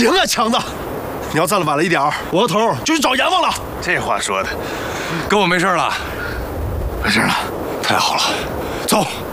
行啊，强子，你要再晚了一点儿，我和头就去找阎王了。 这话说的，跟我没事了。 没事了， 太好了，走。